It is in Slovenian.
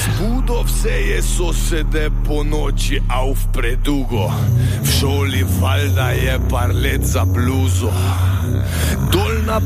Budo vseje so sede po noči, auf predugo. V šoli valjda je par let za bluzo. Dolna